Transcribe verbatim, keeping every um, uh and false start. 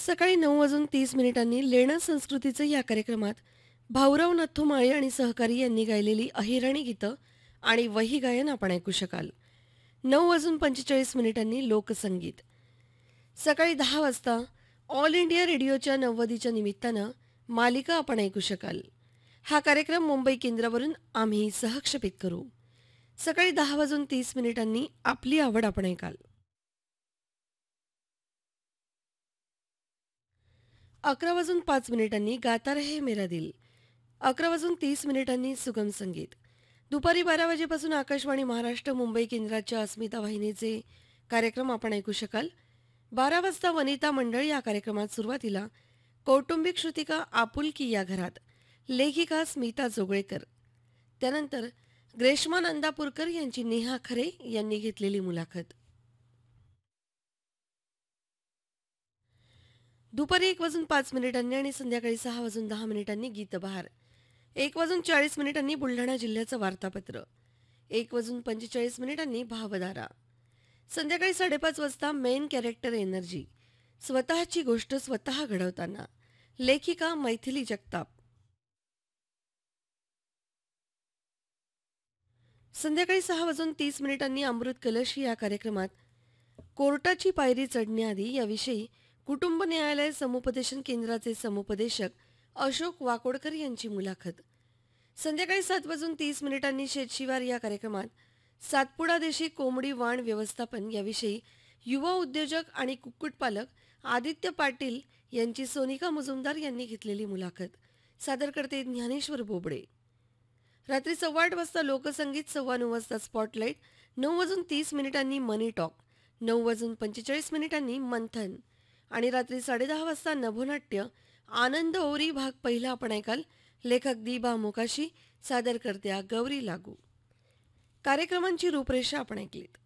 सकाळी नऊ वाजून तीस मिनिटांनी लेणं संस्कृतीचं या कार्यक्रमात भाऊराव नथू आणि सहकारी यांनी गायलेली अहिराणी गीतं आणि वही गायन आपण ऐकू शकाल. नऊ वाजून पंचेचाळीस मिनिटांनी लोकसंगीत. सकाळी दहा वाजता ऑल इंडिया रेडिओच्या नव्वदीच्या निमित्तानं मालिका आपण ऐकू शकाल. हा कार्यक्रम मुंबई केंद्रावरून आम्ही सहक्षेपित करू. सकाळी दहा वाजून तीस मिनिटांनी आपली आवड आपण ऐकाल. अकरा वाजून पाच मिनिटांनी गाता रहे मेरा दिल. अकरा वाजून तीस मिनिटांनी सुगम संगीत. दुपारी बारा वाजेपासून आकाशवाणी महाराष्ट्र मुंबई केंद्राच्या अस्मिता वाहिनीचे कार्यक्रम आपण ऐकू शकाल. बारा वाजता वनिता मंडळ या कार्यक्रमात सुरुवातीला कौटुंबिक श्रुतिका आपुलकी या घरात, लेखिका स्मिता जोगळेकर. त्यानंतर ग्रेष्मा नंदापूरकर यांची नेहा खरे यांनी घेतलेली मुलाखत. दुपारी एक वाजून पाच मिनिटांनी आणि संध्याकाळी सहा वाजून दहा मिनिटांनी गीतबहार. एक वाजून चाळीस मिनिटांनी बुलढाणा जिल्ह्याचं वार्तापत्र. एक वाजून पंचेचाळीस मिनिटांनी भावधारा. संध्याकाळी साडेपाच वाजता मेन कॅरेक्टर एनर्जी, स्वतःची गोष्ट स्वतः घडवताना, लेखिका मैथिली जगताप. संध्याकाळी सहा वाजून तीस मिनिटांनी अमृत कलश या कार्यक्रमात कोर्टाची पायरी चढण्याआधी याविषयी कुटुंब न्यायालय समुपदेशन केंद्राचे समुपदेशक अशोक वाकोडकर यांची मुलाखत. संध्याकाळी सात वाजून तीस मिनिटांनी शेतशिवार या कार्यक्रमात सातपुडा देशी कोंबडी वाण व्यवस्थापन याविषयी युवा उद्योजक आणि कुक्कुटपालक आदित्य पाटील यांची सोनिका मुजुमदार यांनी घेतलेली मुलाखत. सादर करते ज्ञानेश्वर बोबडे. रात्री सव्वा आठ वाजता लोकसंगीत, सव्वा नऊ वाजता स्पॉटलाईट, नऊ वाजून तीस मिनिटांनी मनी टॉक, नऊ वाजून पंचेचाळीस मिनिटांनी मंथन आणि रात्री साडेदहा वाजता नभोनाट्य आनंद ओरी भाग पहिला आपण ऐकाल. लेखक दीबा मोकाशी, सादर करत्या गौरी लागू. कार्यक्रमांची रूपरेषा आपण ऐकलीत.